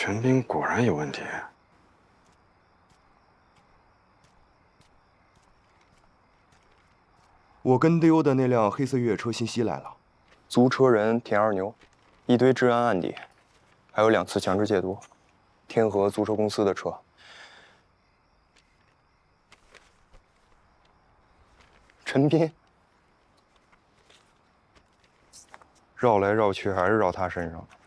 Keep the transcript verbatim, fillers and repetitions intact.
陈斌果然有问题。 我跟丢的那辆黑色越野车信息来了，租车人田二牛，一堆治安案底，还有两次强制戒毒，天河租车公司的车。陈斌，绕来绕去还是绕他身上。